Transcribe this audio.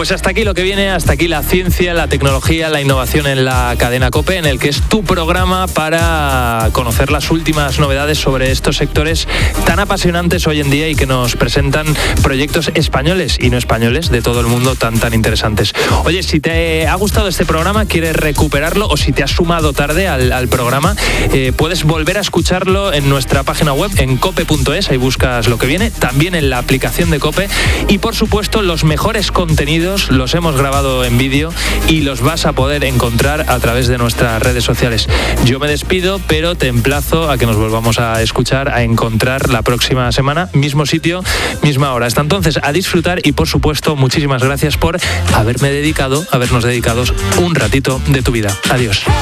Pues hasta aquí lo que viene, hasta aquí la ciencia, la tecnología, la innovación en la cadena COPE, en el que es tu programa para conocer las últimas novedades sobre estos sectores tan apasionantes hoy en día y que nos presentan proyectos españoles y no españoles de todo el mundo tan interesantes. Oye, si te ha gustado este programa, quieres recuperarlo o si te has sumado tarde al programa, puedes volver a escucharlo en nuestra página web en cope.es, ahí buscas lo que viene, también en la aplicación de COPE y por supuesto los mejores contenidos los hemos grabado en vídeo y los vas a poder encontrar a través de nuestras redes sociales. Yo me despido, pero te emplazo a que nos volvamos a escuchar, a encontrar la próxima semana, mismo sitio, misma hora. Hasta entonces, a disfrutar y por supuesto, muchísimas gracias por habernos dedicado un ratito de tu vida. Adiós.